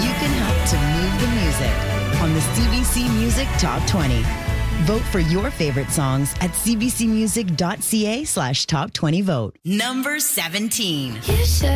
you can help to move the music on the CBC Music Top 20. Vote for your favorite songs at cbcmusic.ca/top20vote. Number 17.